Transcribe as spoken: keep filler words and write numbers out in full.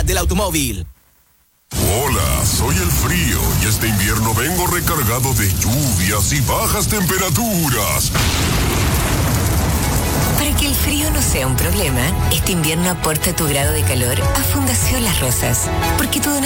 del automóvil. Hola, soy el frío y este invierno vengo recargado de lluvias y bajas temperaturas. Para que el frío no sea un problema, este invierno aporta tu grado de calor a Fundación Las Rosas, porque tu